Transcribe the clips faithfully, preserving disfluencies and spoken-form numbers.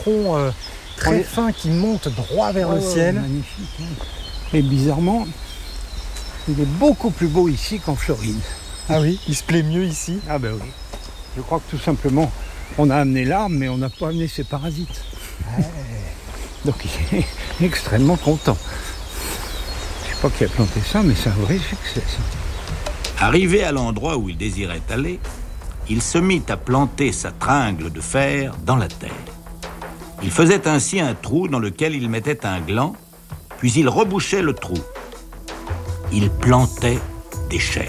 troncs euh, très est... fins qui montent droit vers oh, le ciel. Magnifique. Hein. Et bizarrement, il est beaucoup plus beau ici qu'en Floride. Ah oui, il se plaît mieux ici? Ah ben oui. Je crois que tout simplement, on a amené l'arbre, mais on n'a pas amené ses parasites. Ouais. Donc il est extrêmement content. Je ne sais pas qui a planté ça, mais c'est un vrai succès. Ça. Arrivé à l'endroit où il désirait aller, il se mit à planter sa tringle de fer dans la terre. Il faisait ainsi un trou dans lequel il mettait un gland, puis il rebouchait le trou. Il plantait des chênes.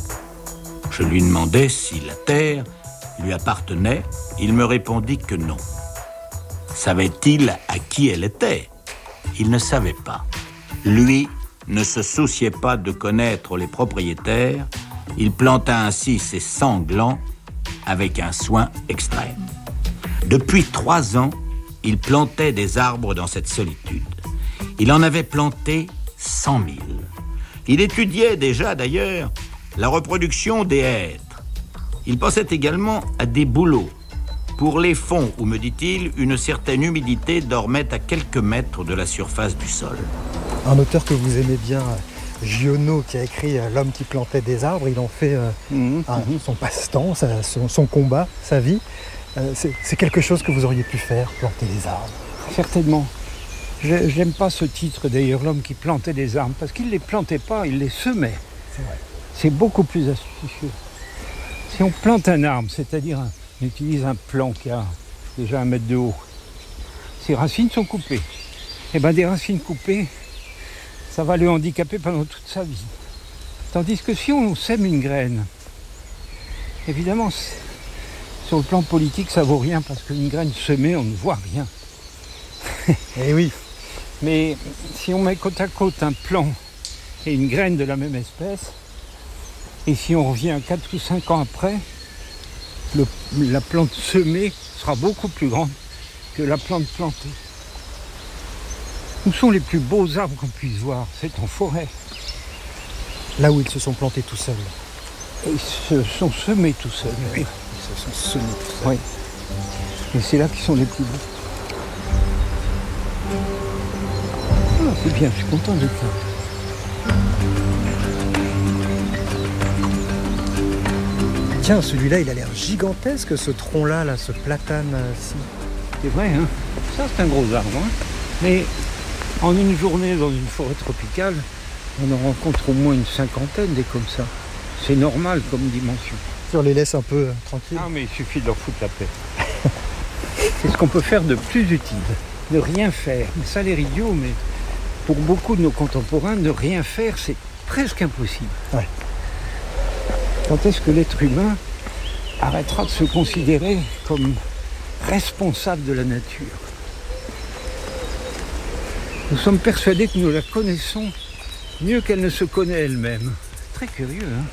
Je lui demandais si la terre lui appartenait. Il me répondit que non. Savait-il à qui elle était? Il ne savait pas. Lui ne se souciait pas de connaître les propriétaires. Il planta ainsi ses cent glands avec un soin extrême. Depuis trois ans, il plantait des arbres dans cette solitude. Il en avait planté cent mille. Il étudiait déjà, d'ailleurs, la reproduction des hêtres. Il pensait également à des bouleaux. Pour les fonds où, me dit-il, une certaine humidité dormait à quelques mètres de la surface du sol. Un auteur que vous aimez bien, Giono, qui a écrit « L'homme qui plantait des arbres », il en fait euh, mmh, un, mmh. son passe-temps, sa, son, son combat, sa vie. Euh, c'est, c'est quelque chose que vous auriez pu faire, planter des arbres? Certainement. Je n'aime pas ce titre d'ailleurs, l'homme qui plantait des arbres, parce qu'il ne les plantait pas, il les semait. C'est vrai. C'est beaucoup plus astucieux. Si on plante un arbre, c'est-à-dire un, on utilise un plant qui a déjà un mètre de haut, ses racines sont coupées. Et bien des racines coupées, ça va le handicaper pendant toute sa vie. Tandis que si on sème une graine, évidemment, sur le plan politique, ça vaut rien, parce qu'une graine semée, on ne voit rien. Eh oui. Mais si on met côte à côte un plant et une graine de la même espèce, et si on revient quatre ou cinq ans après, le, la plante semée sera beaucoup plus grande que la plante plantée. Où sont les plus beaux arbres qu'on puisse voir? C'est en forêt. Là où ils se sont plantés tout seuls. Et ils se sont semés tout seuls. Oui, ils se sont semés tout seuls. Oui. Et c'est là qu'ils sont les plus beaux. Ah, c'est bien, je suis content d'être là. Tiens, celui-là, il a l'air gigantesque, ce tronc-là, là, ce platane-ci. C'est vrai, hein. Ça, c'est un gros arbre, hein. Mais en une journée dans une forêt tropicale, on en rencontre au moins une cinquantaine des comme ça. C'est normal comme dimension. Si on les laisse un peu euh, tranquilles. Ah, mais il suffit de leur foutre la paix. C'est ce qu'on peut faire de plus utile. Ne rien faire. Mais ça a l'air idiot, mais pour beaucoup de nos contemporains, ne rien faire, c'est presque impossible. Ouais. Quand est-ce que l'être humain arrêtera de se considérer comme responsable de la nature? Nous sommes persuadés que nous la connaissons mieux qu'elle ne se connaît elle-même. Très curieux, hein?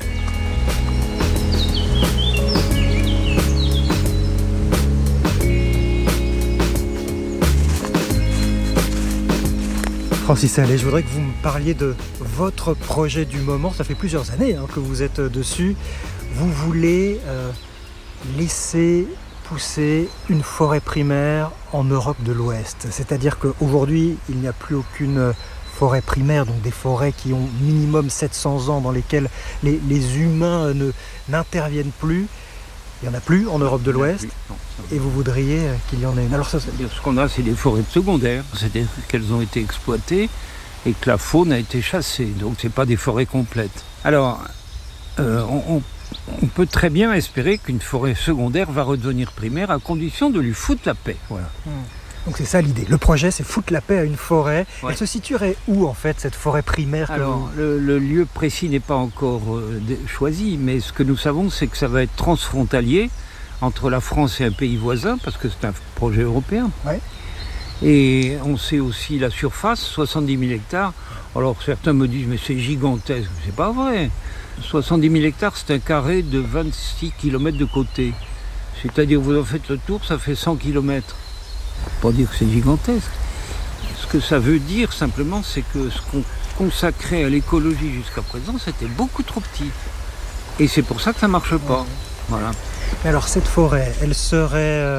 Francis Allais, je voudrais que vous me parliez de votre projet du moment. Ça fait plusieurs années hein, que vous êtes dessus. Vous voulez euh, laisser pousser une forêt primaire en Europe de l'Ouest. C'est-à-dire qu'aujourd'hui, il n'y a plus aucune forêt primaire, donc des forêts qui ont minimum sept cents ans, dans lesquelles les, les humains ne, n'interviennent plus. Il n'y en a plus en Europe de l'Ouest. Et vous voudriez qu'il y en ait une. Alors ça, c'est-à-dire, ce qu'on a, c'est des forêts secondaires. C'est-à-dire qu'elles ont été exploitées et que la faune a été chassée. Donc, ce n'est pas des forêts complètes. Alors, euh, on, on peut très bien espérer qu'une forêt secondaire va redevenir primaire à condition de lui foutre la paix. Voilà. Mmh. Donc, c'est ça l'idée. Le projet, c'est foutre la paix à une forêt. Ouais. Elle se situerait où, en fait, cette forêt primaire? Alors, vous... le, le lieu précis n'est pas encore euh, choisi, mais ce que nous savons, c'est que ça va être transfrontalier entre la France et un pays voisin, parce que c'est un projet européen. Ouais. Et on sait aussi la surface, soixante-dix mille hectares. Alors certains me disent, mais c'est gigantesque. C'est pas vrai. soixante-dix mille hectares, c'est un carré de vingt-six kilomètres de côté. C'est-à-dire, vous en faites le tour, ça fait cent kilomètres. Pas dire que c'est gigantesque. Ce que ça veut dire, simplement, c'est que ce qu'on consacrait à l'écologie jusqu'à présent, c'était beaucoup trop petit. Et c'est pour ça que ça marche pas. Ouais. Voilà. Mais alors cette forêt, elle serait euh,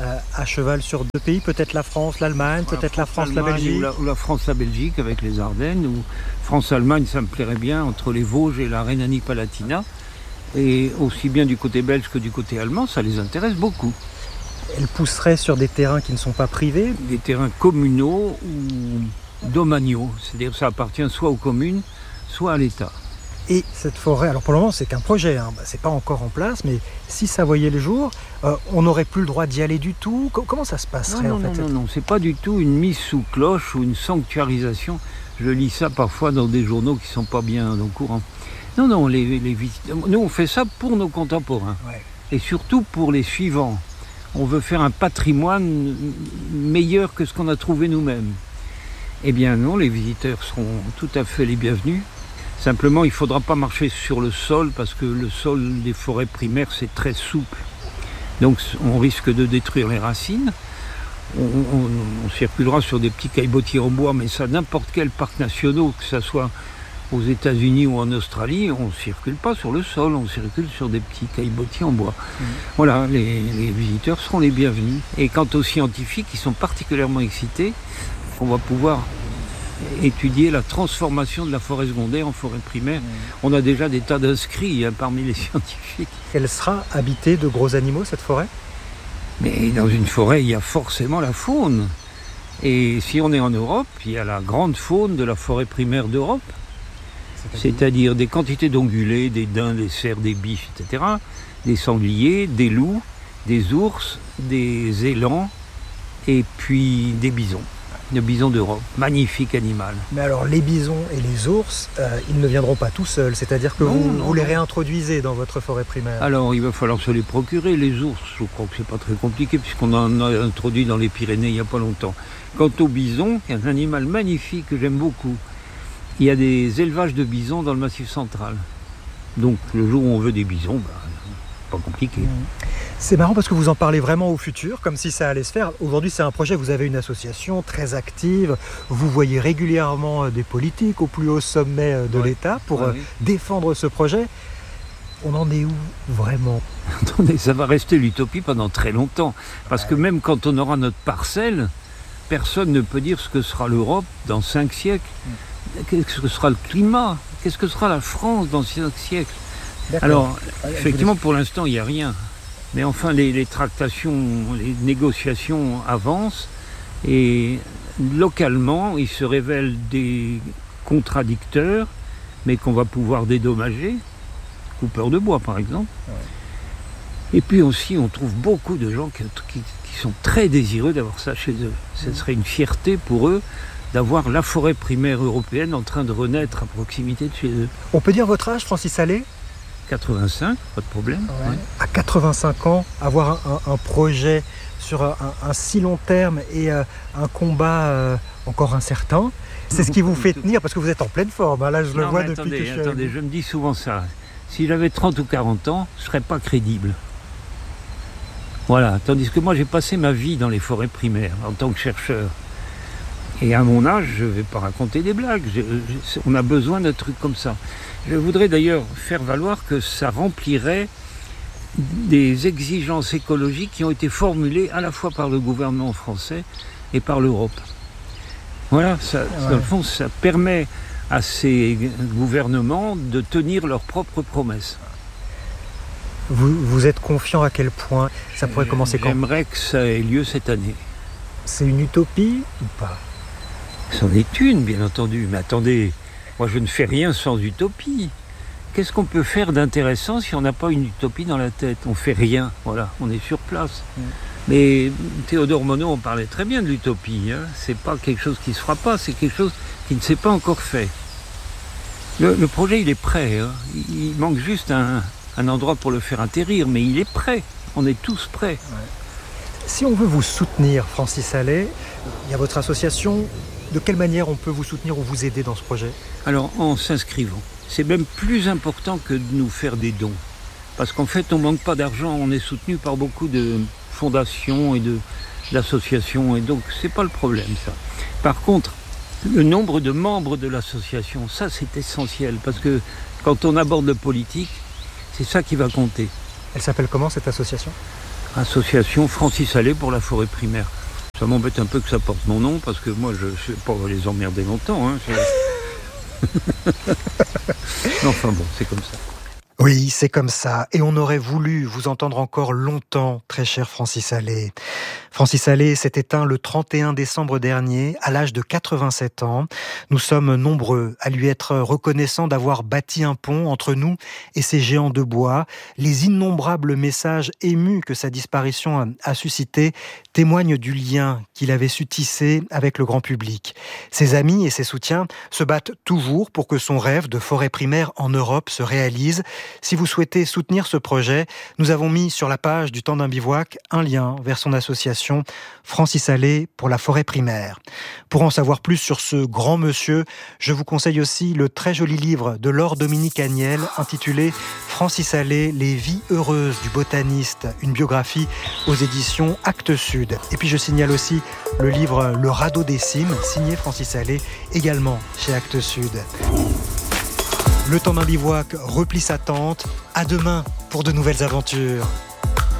euh, à cheval sur deux pays, peut-être la France, l'Allemagne, Voilà, peut-être la France, la Belgique. Ou la, ou la France, la Belgique avec les Ardennes, ou France-Allemagne, ça me plairait bien, entre les Vosges et la Rhénanie-Palatinat. Et aussi bien du côté belge que du côté allemand, ça les intéresse beaucoup. Elle pousserait sur des terrains qui ne sont pas privés. Des terrains communaux ou domaniaux, c'est-à-dire que ça appartient soit aux communes, soit à l'État. Et cette forêt, alors pour le moment c'est qu'un projet, hein, bah, c'est pas encore en place, mais si ça voyait le jour, euh, on n'aurait plus le droit d'y aller du tout. Co- comment ça se passerait Non, en non, fait non, cette... non, non, c'est pas du tout une mise sous cloche ou une sanctuarisation. Je lis ça parfois dans des journaux qui sont pas bien au courant. Non, non, les, les visiteurs, nous on fait ça pour nos contemporains Ouais. et surtout pour les suivants. On veut faire un patrimoine meilleur que ce qu'on a trouvé nous-mêmes. Eh bien non, les visiteurs seront tout à fait les bienvenus. Simplement, il ne faudra pas marcher sur le sol parce que le sol des forêts primaires, c'est très souple. Donc on risque de détruire les racines. On, on, on circulera sur des petits caillebotiers en bois, mais ça, n'importe quel parc national, que ce soit aux États-Unis ou en Australie, on ne circule pas sur le sol, on circule sur des petits caillebotiers en bois. Mmh. Voilà, les, les visiteurs seront les bienvenus. Et quant aux scientifiques, ils sont particulièrement excités, on va pouvoir étudier la transformation de la forêt secondaire en forêt primaire. Mmh. On a déjà des tas d'inscrits hein, parmi les scientifiques. Elle sera habitée de gros animaux, cette forêt ? Mais dans une forêt, il y a forcément la faune. Et si on est en Europe, il y a la grande faune de la forêt primaire d'Europe. C'est-à-dire des quantités d'ongulés, des daims, des cerfs, des biches, et cetera, des sangliers, des loups, des ours, des élans et puis des bisons, des bisons d'Europe. Magnifique animal. Mais alors les bisons et les ours, euh, ils ne viendront pas tout seuls, c'est-à-dire que non, vous, non, vous les réintroduisez dans votre forêt primaire. Alors il va falloir se les procurer, les ours, je crois que c'est pas très compliqué puisqu'on en a introduit dans les Pyrénées il n'y a pas longtemps. Quant aux bisons, il y a un animal magnifique que j'aime beaucoup. Il y a des élevages de bisons dans le Massif central. Donc le jour où on veut des bisons, bah, pas compliqué. C'est marrant parce que vous en parlez vraiment au futur, comme si ça allait se faire. Aujourd'hui c'est un projet, vous avez une association très active, vous voyez régulièrement des politiques au plus haut sommet de ouais. l'État pour ouais, oui. défendre ce projet. On en est où vraiment ? Attendez, ça va rester l'utopie pendant très longtemps. Parce ouais. que même quand on aura notre parcelle, personne ne peut dire ce que sera l'Europe dans cinq siècles. Mm. Qu'est-ce que sera le climat ? Qu'est-ce que sera la France dans cinq siècles ? D'accord. Alors, effectivement, pour l'instant, il n'y a rien. Mais enfin, les, les tractations, les négociations avancent. Et localement, ils se révèlent des contradicteurs, mais qu'on va pouvoir dédommager. Coupeurs de bois, par exemple. Ouais. Et puis aussi, on trouve beaucoup de gens qui, qui, qui sont très désireux d'avoir ça chez eux. Ce mmh. serait une fierté pour eux d'avoir la forêt primaire européenne en train de renaître à proximité de chez eux. On peut dire votre âge, Francis Allais ? quatre-vingt-cinq, pas de problème. Ouais. Ouais. À quatre-vingt-cinq ans, avoir un, un, un projet sur un, un si long terme et euh, un combat euh, encore incertain, c'est ce qui vous fait tenir, parce que vous êtes en pleine forme. Hein, là, je non, le vois depuis attendez, que je suis attendez, je me dis souvent ça. Si j'avais trente ou quarante ans, je ne serais pas crédible. Voilà, tandis que moi, j'ai passé ma vie dans les forêts primaires en tant que chercheur. Et à mon âge, je ne vais pas raconter des blagues. Je, je, on a besoin de trucs comme ça. Je voudrais d'ailleurs faire valoir que ça remplirait des exigences écologiques qui ont été formulées à la fois par le gouvernement français et par l'Europe. Voilà, ça, ouais. dans le fond, ça permet à ces gouvernements de tenir leurs propres promesses. Vous, vous êtes confiant à quel point ça pourrait commencer quand ? J'aimerais que ça ait lieu cette année. C'est une utopie ou pas ? C'en est une, bien entendu. Mais attendez, moi je ne fais rien sans utopie. Qu'est-ce qu'on peut faire d'intéressant si on n'a pas une utopie dans la tête ? On fait rien, voilà, on est sur place. Mmh. Mais Théodore Monod en parlait très bien de l'utopie. Hein. C'est pas quelque chose qui se fera pas, c'est quelque chose qui ne s'est pas encore fait. Le, le projet, il est prêt. Hein. Il manque juste un, un endroit pour le faire atterrir, mais il est prêt. On est tous prêts. Ouais. Si on veut vous soutenir, Francis Allais, il y a votre association. De quelle manière on peut vous soutenir ou vous aider dans ce projet ? Alors, en s'inscrivant. C'est même plus important que de nous faire des dons. Parce qu'en fait, on ne manque pas d'argent. On est soutenu par beaucoup de fondations et de, d'associations. Et donc, ce n'est pas le problème, ça. Par contre, le nombre de membres de l'association, ça, c'est essentiel. Parce que quand on aborde le politique, c'est ça qui va compter. Elle s'appelle comment, cette association ? Association Francis Allais pour la forêt primaire. Ça m'embête un peu que ça porte mon nom, parce que moi, je ne sais pas les emmerder longtemps. Hein. Mais enfin bon, c'est comme ça. Oui, c'est comme ça. Et on aurait voulu vous entendre encore longtemps, très cher Francis Allais. Francis Allais s'est éteint le trente et un décembre dernier, à l'âge de quatre-vingt-sept ans. Nous sommes nombreux à lui être reconnaissants d'avoir bâti un pont entre nous et ces géants de bois. Les innombrables messages émus que sa disparition a suscité témoignent du lien qu'il avait su tisser avec le grand public. Ses amis et ses soutiens se battent toujours pour que son rêve de forêt primaire en Europe se réalise. Si vous souhaitez soutenir ce projet, nous avons mis sur la page du Temps d'un bivouac un lien vers son association Francis Allais pour la forêt primaire. Pour en savoir plus sur ce grand monsieur, je vous conseille aussi le très joli livre de Laure Dominique Agnel intitulé Francis Allais, les vies heureuses du botaniste, une biographie aux éditions Actes Sud. Et puis je signale aussi le livre Le radeau des cimes, signé Francis Allais, également chez Actes Sud. Le Temps d'un bivouac replie sa tente. À demain pour de nouvelles aventures.